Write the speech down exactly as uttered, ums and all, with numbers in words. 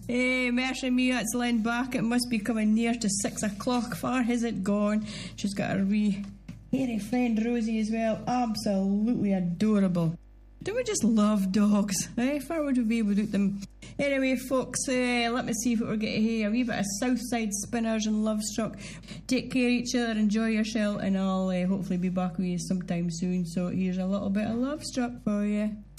Hey, mercy me, that's Len Back. It must be coming near to six o'clock. Far has it gone. She's got a wee hairy friend Rosie as well. Absolutely adorable. Don't we just love dogs? Eh? Far would we be without them? Anyway, folks, uh, let me see what we're getting here. A wee bit of Southside Spinners and Lovestruck. Take care of each other, enjoy yourself, and I'll uh, hopefully be back with you sometime soon. So here's a little bit of Lovestruck for you.